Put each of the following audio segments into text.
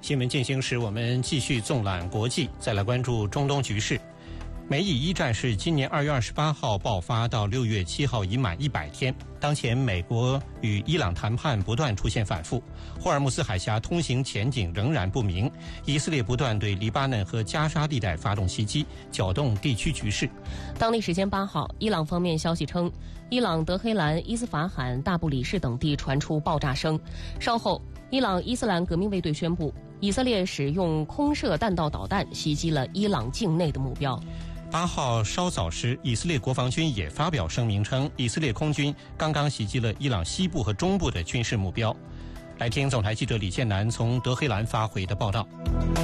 新闻进行时，我们继续纵览国际，再来关注中东局势。美以一战事今年2月28号爆发到6月7号已满100天。当前美国与伊朗谈判不断出现反复，霍尔木斯海峡通行前景仍然不明，以色列不断对黎巴嫩和加沙地带发动袭击，搅动地区局势。 当地时间8号，伊朗方面消息称，伊朗德黑兰、伊斯法罕、大布里士等地传出爆炸声。稍后，伊朗伊斯兰革命卫队宣布，以色列使用空射弹道导弹袭击了伊朗境内的目标。 8号稍早时，以色列国防军也发表声明称，以色列空军刚刚袭击了伊朗西部和中部的军事目标。来听总台记者李建南从德黑兰发回的报道。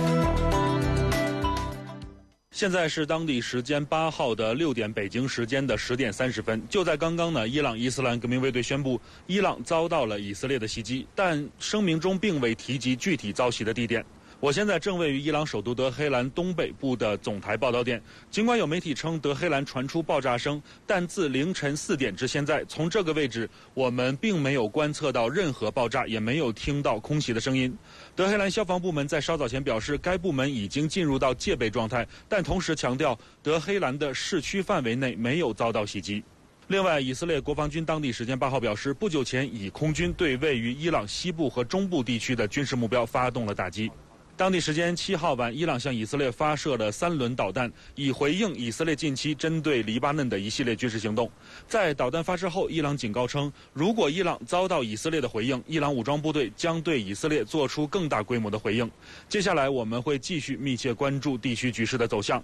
现在是当地时间8号的6点，北京时间的10点30分。就在刚刚呢，伊朗伊斯兰革命卫队宣布，伊朗遭到了以色列的袭击，但声明中并未提及具体遭袭的地点。我现在正位于伊朗首都德黑兰东北部的总台报道点。尽管有媒体称德黑兰传出爆炸声，但自凌晨4点至现在，从这个位置我们并没有观测到任何爆炸，也没有听到空袭的声音。德黑兰消防部门在稍早前表示，该部门已经进入到戒备状态，但同时强调德黑兰的市区范围内没有遭到袭击。另外，以色列国防军当地时间8号表示，不久前以空军对位于伊朗西部和中部地区的军事目标发动了打击。当地时间7号晚，伊朗向以色列发射了3轮导弹，以回应以色列近期针对黎巴嫩的一系列军事行动。在导弹发射后，伊朗警告称，如果伊朗遭到以色列的回应，伊朗武装部队将对以色列做出更大规模的回应。接下来我们会继续密切关注地区局势的走向。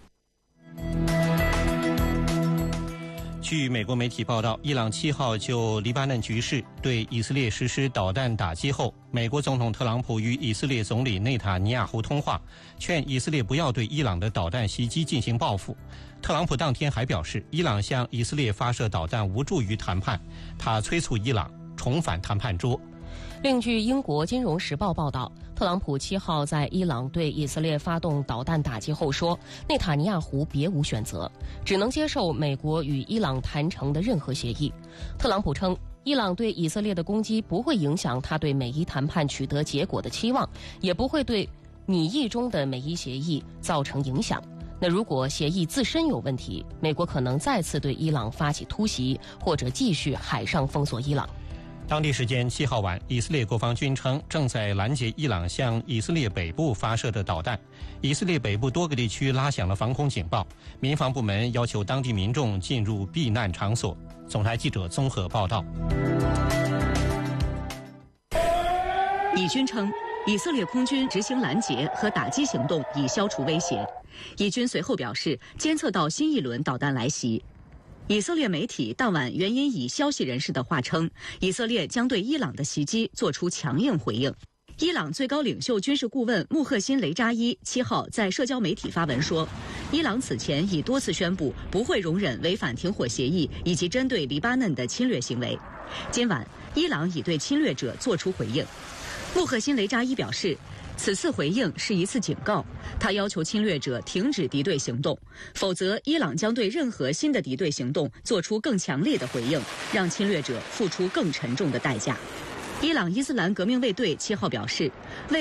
据美国媒体报道，伊朗7号就黎巴嫩局势对以色列实施导弹打击后，美国总统特朗普与以色列总理内塔尼亚胡通话，劝以色列不要对伊朗的导弹袭击进行报复。特朗普当天还表示，伊朗向以色列发射导弹无助于谈判，他催促伊朗重返谈判桌。 另据英国《金融时报》报道，特朗普7号在伊朗对以色列发动导弹打击后说，内塔尼亚胡别无选择，只能接受美国与伊朗谈成的任何协议。特朗普称，伊朗对以色列的攻击不会影响他对美伊谈判取得结果的期望，也不会对拟议中的美伊协议造成影响。那如果协议自身有问题，美国可能再次对伊朗发起突袭，或者继续海上封锁伊朗。 当地时间7号晚，以色列国防军称正在拦截伊朗向以色列北部发射的导弹。以色列北部多个地区拉响了防空警报，民防部门要求当地民众进入避难场所。总台记者综合报道。 以军称，以色列空军执行拦截和打击行动以消除威胁。以军随后表示，监测到新一轮导弹来袭。以色列媒体当晚援引以消息人士的话称，以色列将对伊朗的袭击做出强硬回应。伊朗最高领袖军事顾问穆赫辛雷扎伊7号在社交媒体发文说，伊朗此前已多次宣布不会容忍违反停火协议以及针对黎巴嫩的侵略行为。今晚，伊朗已对侵略者做出回应。穆赫辛雷扎伊表示，此次回应是一次警告，他要求侵略者停止敌对行动，否则伊朗将对任何新的敌对行动做出更强烈的回应，让侵略者付出更沉重的代价。伊朗伊斯兰革命卫队7号表示，为